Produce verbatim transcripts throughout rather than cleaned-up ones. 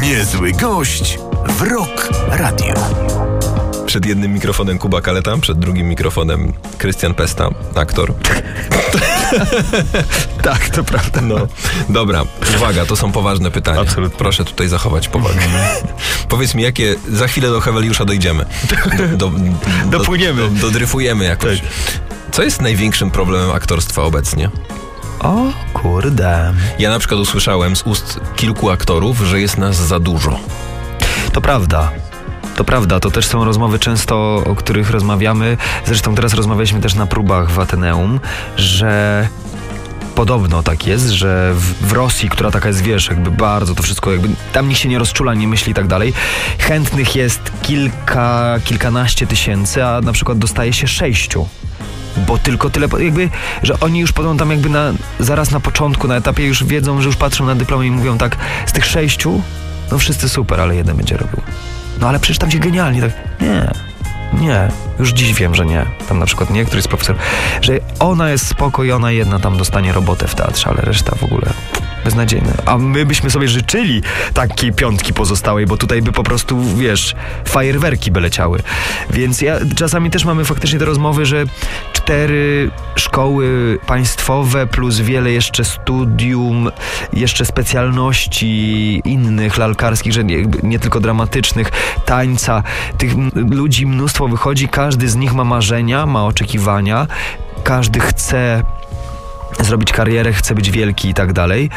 Niezły gość w Rock Radio. Przed jednym mikrofonem Kuba Kaleta, przed drugim mikrofonem Krystian Pesta, aktor. Tak, to prawda. No. Dobra, uwaga, to są poważne pytania. Absolutnie. Proszę tutaj zachować powagę. Powiedz mi, jakie... Za chwilę do Heweliusza dojdziemy. Do, do, Dopłyniemy. Do, do, dodryfujemy jakoś. Tak. Co jest największym problemem aktorstwa obecnie? O kurde. Ja na przykład usłyszałem z ust kilku aktorów, że jest nas za dużo. To prawda. To prawda, to też są rozmowy często, o których rozmawiamy. Zresztą teraz rozmawialiśmy też na próbach w Ateneum, że podobno tak jest, że w, w Rosji, która taka jest, wiesz, jakby bardzo to wszystko, jakby tam nikt się nie rozczula, nie myśli i tak dalej. Chętnych jest kilka, kilkanaście tysięcy, a na przykład dostaje się sześciu. Bo tylko tyle, jakby, że oni już potem tam jakby na, zaraz na początku, na etapie już wiedzą, że już patrzą na dyplom i mówią tak, z tych sześciu, no wszyscy super, ale jeden będzie robił. No ale przecież tam się genialnie, tak, nie, nie, już dziś wiem, że nie. Tam na przykład nie, któryś z profesorów, że ona jest spoko i ona jedna tam dostanie robotę w teatrze, ale reszta w ogóle beznadziejne. A my byśmy sobie życzyli takiej piątki pozostałej, bo tutaj by po prostu, wiesz, fajerwerki by leciały. Więc ja czasami też mamy faktycznie te rozmowy, że cztery szkoły państwowe plus wiele jeszcze studium, jeszcze specjalności innych lalkarskich, że nie, nie tylko dramatycznych, tańca. Tych ludzi mnóstwo wychodzi, każdy z nich ma marzenia, ma oczekiwania, każdy chce zrobić karierę, chce być wielki i tak dalej,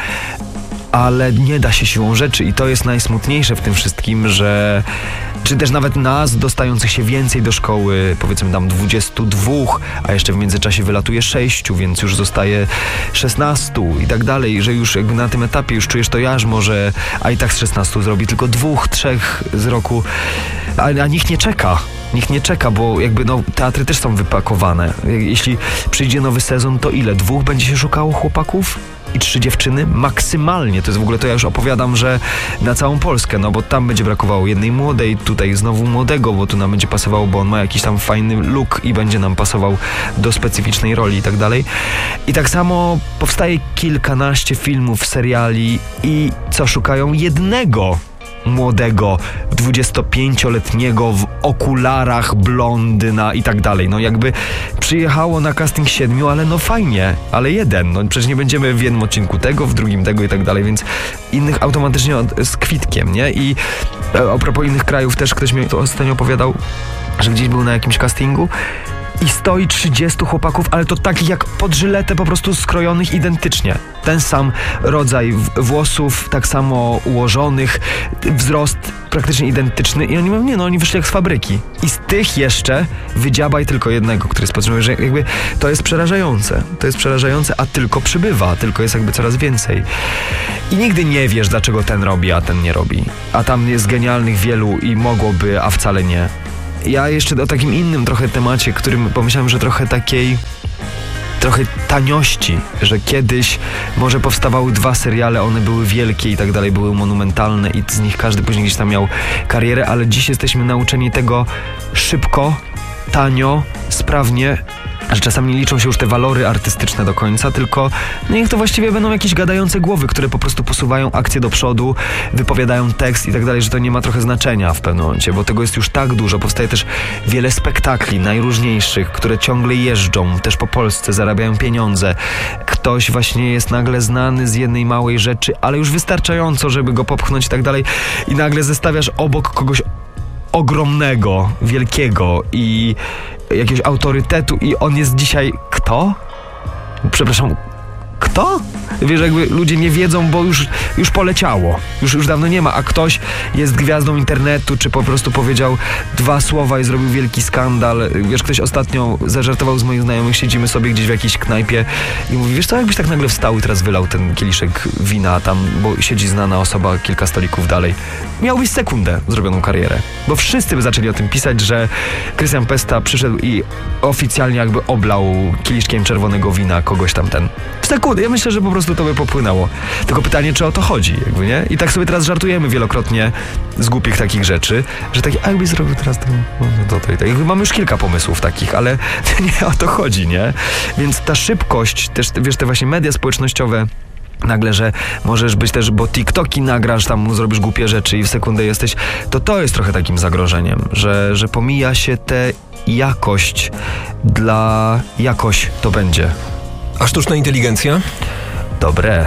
ale nie da się siłą rzeczy i to jest najsmutniejsze w tym wszystkim, że czy też nawet nas dostających się więcej do szkoły, powiedzmy tam dwudziestu dwóch, a jeszcze w międzyczasie wylatuje sześciu, więc już zostaje szesnastu i tak dalej, że już jakby na tym etapie już czujesz to jarzmo, że a i tak z szesnastu zrobi tylko dwóch, trzech z roku, a, a nikt nie czeka. Nikt nie czeka, bo jakby no, teatry też są wypakowane. Jeśli przyjdzie nowy sezon, to ile? Dwóch będzie się szukało chłopaków? I trzy dziewczyny? Maksymalnie. To jest w ogóle, to ja już opowiadam, że na całą Polskę, no bo tam będzie brakowało jednej młodej, tutaj znowu młodego, bo tu nam będzie pasowało, bo on ma jakiś tam fajny look i będzie nam pasował do specyficznej roli i tak dalej. I tak samo powstaje kilkanaście filmów, seriali i co szukają? Jednego młodego, dwudziestopięcioletniego w okularach, blondyna i tak dalej. No jakby przyjechało na casting siedmiu, ale no fajnie, ale jeden. No przecież nie będziemy w jednym odcinku tego, w drugim tego i tak dalej, więc innych automatycznie od, z kwitkiem, nie? I e, a propos innych krajów też ktoś mi to ostatnio opowiadał, że gdzieś był na jakimś castingu i stoi trzydziestu chłopaków, ale to takich jak pod żyletę, po prostu skrojonych identycznie. Ten sam rodzaj włosów, tak samo ułożonych, wzrost praktycznie identyczny i oni mówią, nie no, oni wyszli jak z fabryki. I z tych jeszcze wydziabaj tylko jednego, który jest potrzebny, że jakby to jest przerażające. To jest przerażające, a tylko przybywa, tylko jest jakby coraz więcej. I nigdy nie wiesz, dlaczego ten robi, a ten nie robi. A tam jest genialnych wielu i mogłoby, a wcale nie. Ja jeszcze o takim innym trochę temacie, którym pomyślałem, że trochę takiej trochę taniości, że kiedyś może powstawały dwa seriale, one były wielkie i tak dalej, były monumentalne i z nich każdy później gdzieś tam miał karierę, ale dziś jesteśmy nauczeni tego szybko, tanio, sprawnie, że czasami nie liczą się już te walory artystyczne do końca, tylko niech to właściwie będą jakieś gadające głowy, które po prostu posuwają akcję do przodu, wypowiadają tekst i tak dalej, że to nie ma trochę znaczenia w pewnym momencie, bo tego jest już tak dużo. Powstaje też wiele spektakli najróżniejszych, które ciągle jeżdżą, też po Polsce, zarabiają pieniądze. Ktoś właśnie jest nagle znany z jednej małej rzeczy, ale już wystarczająco, żeby go popchnąć i tak dalej i nagle zestawiasz obok kogoś ogromnego, wielkiego i jakiegoś autorytetu i on jest dzisiaj kto? Przepraszam, kto? Wiesz, jakby ludzie nie wiedzą, bo już, już poleciało. Już, już dawno nie ma, a ktoś jest gwiazdą internetu, czy po prostu powiedział dwa słowa i zrobił wielki skandal. Wiesz, ktoś ostatnio zażartował z moich znajomych, siedzimy sobie gdzieś w jakiejś knajpie i mówi, wiesz co, jakbyś tak nagle wstał i teraz wylał ten kieliszek wina tam, bo siedzi znana osoba kilka stolików dalej. Miałbyś sekundę zrobioną karierę. Bo wszyscy by zaczęli o tym pisać, że Krystian Pesta przyszedł i oficjalnie jakby oblał kieliszkiem czerwonego wina kogoś tam ten. W sekundę. Ja myślę, że po prostu to by popłynęło. Tylko pytanie, czy o to chodzi, jakby, nie? I tak sobie teraz żartujemy wielokrotnie z głupich takich rzeczy, że takie, a jakbyś zrobił teraz to, no to, to i tak. Mamy już kilka pomysłów takich, ale nie o to chodzi, nie? Więc ta szybkość, też, wiesz, te właśnie media społecznościowe, nagle, że możesz być też, bo TikToki nagrasz, tam zrobisz głupie rzeczy i w sekundę jesteś, to to jest trochę takim zagrożeniem, że, że pomija się tę jakość dla jakoś to będzie. A sztuczna inteligencja? Dobre.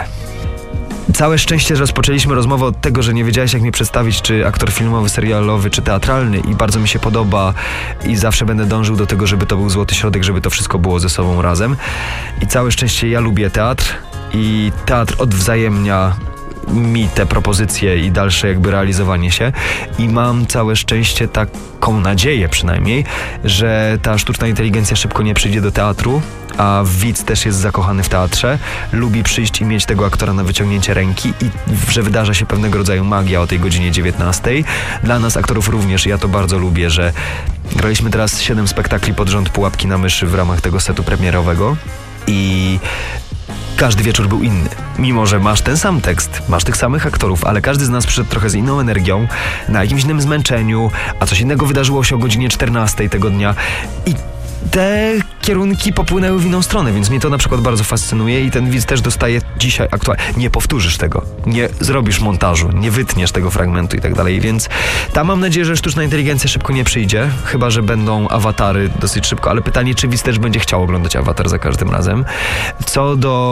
Całe szczęście, że rozpoczęliśmy rozmowę od tego, że nie wiedziałeś, jak mnie przedstawić, czy aktor filmowy, serialowy, czy teatralny i bardzo mi się podoba i zawsze będę dążył do tego, żeby to był złoty środek, żeby to wszystko było ze sobą razem. I całe szczęście ja lubię teatr i teatr odwzajemnia mi te propozycje i dalsze jakby realizowanie się i mam całe szczęście taką nadzieję przynajmniej, że ta sztuczna inteligencja szybko nie przyjdzie do teatru, a widz też jest zakochany w teatrze, lubi przyjść i mieć tego aktora na wyciągnięcie ręki i że wydarza się pewnego rodzaju magia o tej godzinie dziewiętnastej. Dla nas aktorów również, ja to bardzo lubię, że graliśmy teraz siedem spektakli pod rząd Pułapki na myszy w ramach tego setu premierowego i każdy wieczór był inny. Mimo że masz ten sam tekst, masz tych samych aktorów, ale każdy z nas przyszedł trochę z inną energią, na jakimś innym zmęczeniu, a coś innego wydarzyło się o godzinie czternastej tego dnia i te kierunki popłynęły w inną stronę, więc mnie to na przykład bardzo fascynuje i ten widz też dostaje dzisiaj aktualnie. Nie powtórzysz tego, nie zrobisz montażu, nie wytniesz tego fragmentu i tak dalej, więc tam mam nadzieję, że sztuczna inteligencja szybko nie przyjdzie, chyba że będą awatary dosyć szybko, ale pytanie, czy widz też będzie chciał oglądać awatar za każdym razem. Co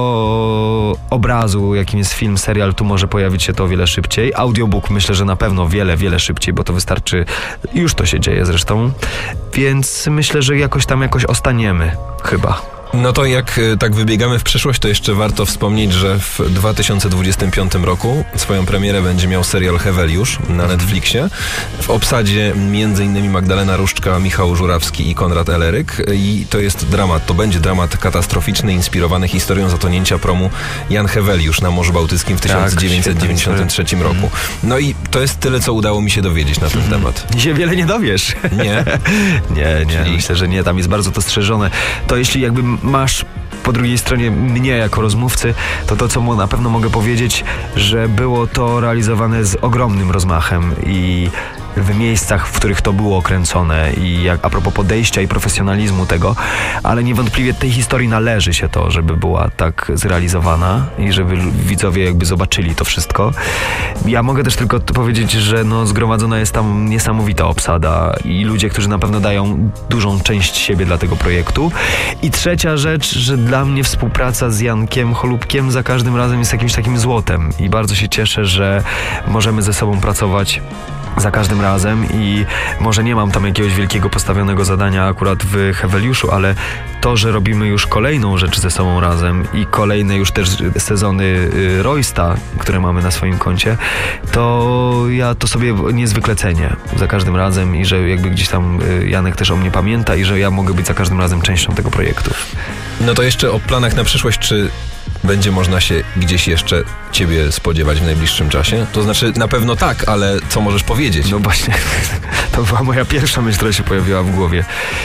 do obrazu, jakim jest film, serial, tu może pojawić się to o wiele szybciej. Audiobook myślę, że na pewno wiele, wiele szybciej, bo to wystarczy, już to się dzieje zresztą, więc myślę, że jakoś tam jakoś ostaniemy, chyba. No to jak tak wybiegamy w przyszłość, to jeszcze warto wspomnieć, że w dwa tysiące dwudziestym piątym roku swoją premierę będzie miał serial Heweliusz na Netflixie. W obsadzie między innymi Magdalena Różczka, Michał Żurawski i Konrad Eleryk. I to jest dramat, to będzie dramat katastroficzny, inspirowany historią zatonięcia promu Jan Heweliusz na Morzu Bałtyckim w tysiąc dziewięćset dziewięćdziesiątym trzecim roku. No i to jest tyle, co udało mi się dowiedzieć na ten hmm. temat. Się wiele nie dowiesz. Nie? nie, nie, Czyli... myślę, że nie, tam jest bardzo to strzeżone. To jeśli jakby masz po drugiej stronie mnie jako rozmówcy, to to, co mu na pewno mogę powiedzieć, że było to realizowane z ogromnym rozmachem i w miejscach, w których to było kręcone i jak, a propos podejścia i profesjonalizmu tego, ale niewątpliwie tej historii należy się to, żeby była tak zrealizowana i żeby widzowie jakby zobaczyli to wszystko. Ja mogę też tylko powiedzieć, że no, zgromadzona jest tam niesamowita obsada i ludzie, którzy na pewno dają dużą część siebie dla tego projektu. I trzecia rzecz, że dla mnie współpraca z Jankiem Cholubkiem za każdym razem jest jakimś takim złotem i bardzo się cieszę, że możemy ze sobą pracować za każdym razem i może nie mam tam jakiegoś wielkiego postawionego zadania akurat w Heweliuszu, ale to, że robimy już kolejną rzecz ze sobą razem i kolejne już też sezony Roysta, które mamy na swoim koncie, to ja to sobie niezwykle cenię za każdym razem i że jakby gdzieś tam Janek też o mnie pamięta i że ja mogę być za każdym razem częścią tego projektu. No to jeszcze o planach na przyszłość, czy będzie można się gdzieś jeszcze ciebie spodziewać w najbliższym czasie? To znaczy, na pewno tak, ale co możesz powiedzieć? No właśnie, to była moja pierwsza myśl, która się pojawiła w głowie.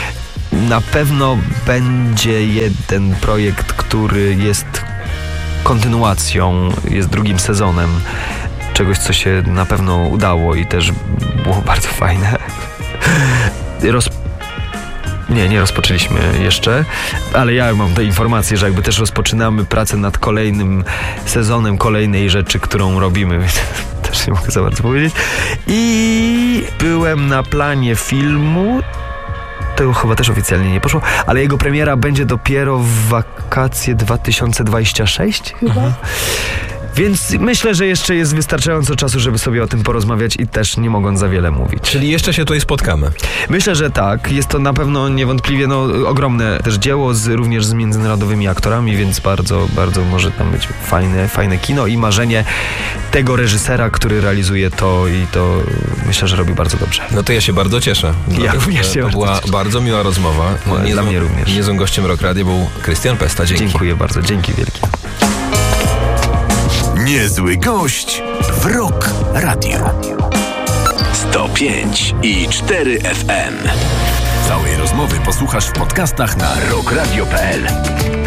Na pewno będzie jeden projekt, który jest kontynuacją, jest drugim sezonem czegoś, co się na pewno udało i też było bardzo fajne. Roz Nie, nie rozpoczęliśmy jeszcze, ale ja mam te informacje, że jakby też rozpoczynamy pracę nad kolejnym sezonem kolejnej rzeczy, którą robimy, więc też nie mogę za bardzo powiedzieć. I byłem na planie filmu, tego chyba też oficjalnie nie poszło, ale jego premiera będzie dopiero w wakacje dwa tysiące dwudziestym szóstym chyba. Mhm. Więc myślę, że jeszcze jest wystarczająco czasu, żeby sobie o tym porozmawiać i też nie mogąc za wiele mówić. Czyli jeszcze się tutaj spotkamy. Myślę, że tak. Jest to na pewno niewątpliwie no, ogromne też dzieło, z, również z międzynarodowymi aktorami, więc bardzo, bardzo może tam być fajne, fajne kino i marzenie tego reżysera, który realizuje to i to myślę, że robi bardzo dobrze. No to ja się bardzo cieszę. Ja również się To była cieszę. bardzo miła rozmowa. No, dla Niezłą, mnie również. Niezłym gościem Rock Radio był Krystian Pesta. Dzięki. Dziękuję bardzo. Dzięki wielkie. Niezły gość w Rock Radio. sto pięć i cztery F M. Całej rozmowy posłuchasz w podcastach na rock radio kropka p l.